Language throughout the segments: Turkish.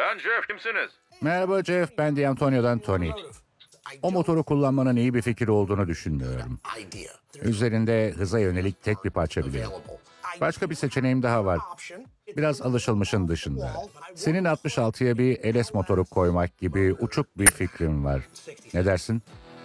Ben Jeff, kimsiniz? Merhaba Jeff, ben de Antonio'dan Tony. O motoru kullanmanın iyi bir fikir olduğunu düşünmüyorum. Üzerinde hıza yönelik tek bir parça bile yok. Başka bir seçeneğim daha var. Biraz alışılmışın dışında. Senin 66'ya bir LS motoru koymak gibi uçuk bir fikrim var. Ne dersin?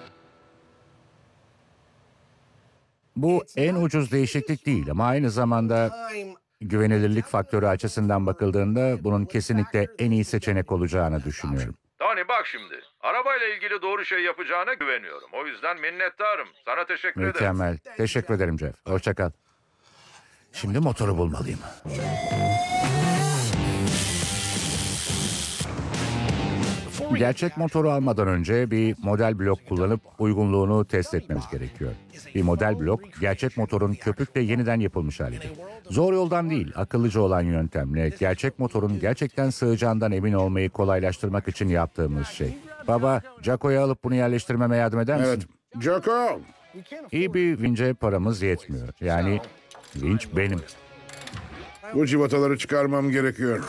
Bu en ucuz değişiklik değil ama aynı zamanda güvenilirlik faktörü açısından bakıldığında bunun kesinlikle en iyi seçenek olacağını düşünüyorum. Tony bak şimdi. Arabayla ilgili doğru şey yapacağına güveniyorum. O yüzden minnettarım. Sana teşekkür ederim. Mükemmel. Teşekkür ederim Jeff. Hoşça kal. Şimdi motoru bulmalıyım. Gerçek motoru almadan önce bir model blok kullanıp uygunluğunu test etmemiz gerekiyor. Bir model blok, gerçek motorun köpükle yeniden yapılmış halidir. Zor yoldan değil, akıllıca olan yöntemle gerçek motorun gerçekten sığacağından emin olmayı kolaylaştırmak için yaptığımız şey. Baba, Jaco'yu alıp bunu yerleştirmeme yardım eder misin? Evet. Jaco! İyi bir vince paramız yetmiyor. Yani vinç benim. Bu civataları çıkarmam gerekiyor.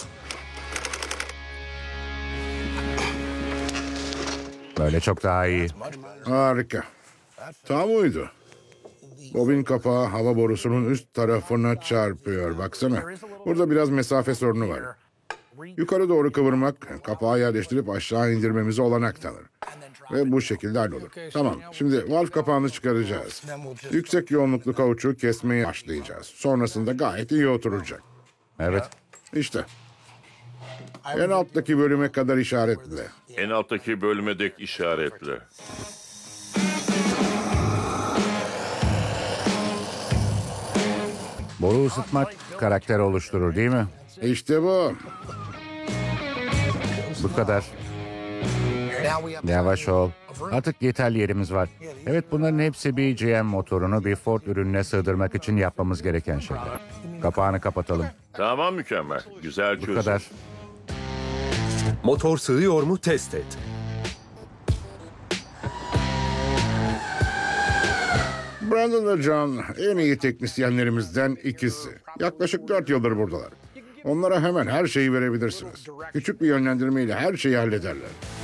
Böyle çok daha iyi. Harika. Tam uydu. Bobin kapağı hava borusunun üst tarafına çarpıyor. Baksana. Burada biraz mesafe sorunu var. Yukarı doğru kıvırmak kapağı yerleştirip aşağı indirmemize olanak tanır. Ve bu şekilde hallolur. Tamam. Şimdi valve kapağını çıkaracağız. Yüksek yoğunluklu kauçuğu kesmeye başlayacağız. Sonrasında gayet iyi oturacak. Evet. İşte. En alttaki bölüme kadar işaretle. En alttaki bölüme dek işaretle. Boru ısıtmak karakter oluşturur değil mi? İşte bu. Bu kadar. Yavaş ol. Artık yeterli yerimiz var. Evet, bunların hepsi bir GM motorunu bir Ford ürününe sığdırmak için yapmamız gereken şeyler. Kapağını kapatalım. Tamam, mükemmel. Güzel Bu çözüm. kadar. Motor sığıyor mu test et. Brandon ve John en iyi teknisyenlerimizden ikisi. Yaklaşık 4 yıldır buradalar. Onlara hemen her şeyi verebilirsiniz. Küçük bir yönlendirmeyle her şeyi hallederler.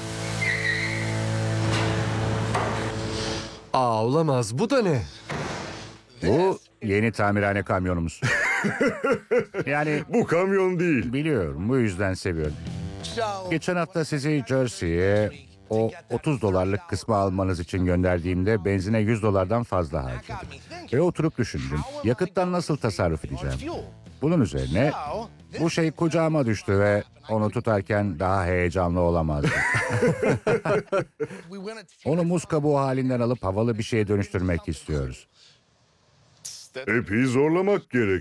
Aa, olamaz, bu da ne? Bu yeni tamirhane kamyonumuz. Yani Bu kamyon değil. biliyorum, bu yüzden seviyorum. Geçen hafta sizi Jersey'ye o $30 kısmı almanız için gönderdiğimde benzine $100'dan fazla harcadım. Ve oturup düşündüm. Yakıttan nasıl tasarruf edeceğim? Bunun üzerine bu şey kucağıma düştü ve onu tutarken daha heyecanlı olamazdım. Onu muz kabuğu halinden alıp havalı bir şeye dönüştürmek istiyoruz. Epey zorlamak gerek.